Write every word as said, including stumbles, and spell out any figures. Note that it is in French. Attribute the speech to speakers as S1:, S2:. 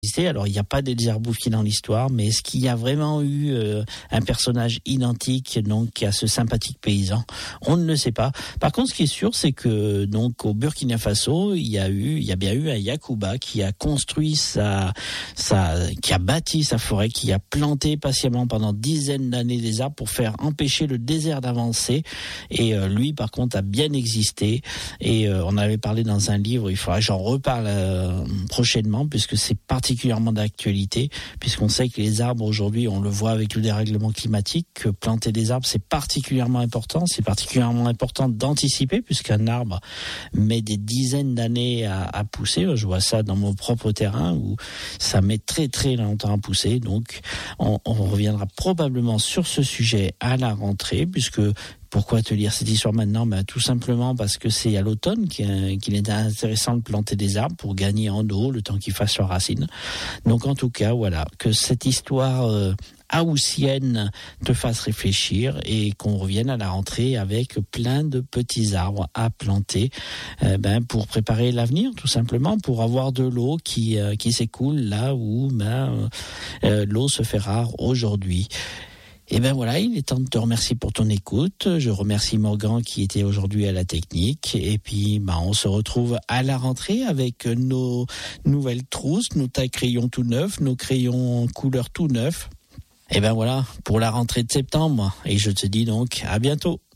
S1: Alors, il n'y a pas d'Elzéar Bouffier dans l'histoire, mais est-ce qu'il y a vraiment eu euh, un personnage identique donc à ce sympathique paysan? On ne le sait pas. Par contre, ce qui est sûr, c'est que donc au Burkina Faso, il y a eu, il y a bien eu un Yacouba qui a construit sa, sa, qui a bâti sa forêt, qui a planté patiemment pendant dizaines d'années des arbres pour faire empêcher le désert d'avancer. Et euh, lui, par contre, a bien existé. Et euh, on avait parlé dans un livre. Il faudra que j'en reparle euh, prochainement, puisque c'est particulièrement particulièrement d'actualité, puisqu'on sait que les arbres aujourd'hui, on le voit avec le dérèglement climatique, que planter des arbres c'est particulièrement important, c'est particulièrement important d'anticiper, puisqu'un arbre met des dizaines d'années à, à pousser. Je vois ça dans mon propre terrain où ça met très très longtemps à pousser, donc on, on reviendra probablement sur ce sujet à la rentrée, puisque pourquoi te lire cette histoire maintenant? Ben, tout simplement parce que c'est à l'automne qu'il, qu'il est intéressant de planter des arbres pour gagner en eau le temps qu'ils fassent leurs racines. Donc en tout cas, voilà, que cette histoire euh, haussienne te fasse réfléchir et qu'on revienne à la rentrée avec plein de petits arbres à planter euh, ben, pour préparer l'avenir, tout simplement, pour avoir de l'eau qui, euh, qui s'écoule là où ben, euh, l'eau se fait rare aujourd'hui. Et ben voilà, il est temps de te remercier pour ton écoute. Je remercie Morgan qui était aujourd'hui à la technique. Et puis, ben, on se retrouve à la rentrée avec nos nouvelles trousses, nos tailles-crayons tout neufs, nos crayons couleur tout neufs. Et ben voilà, pour la rentrée de septembre. Et je te dis donc à bientôt.